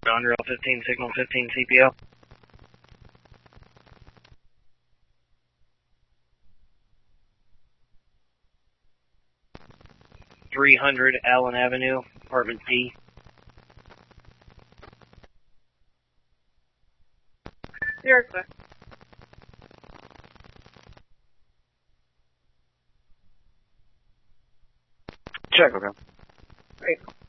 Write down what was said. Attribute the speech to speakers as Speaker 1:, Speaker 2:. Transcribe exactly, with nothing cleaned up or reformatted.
Speaker 1: Unreal fifteen, signal fifteen, C P O. three hundred Allen Avenue, apartment D.
Speaker 2: You're clear.
Speaker 1: Check, okay.
Speaker 2: Great.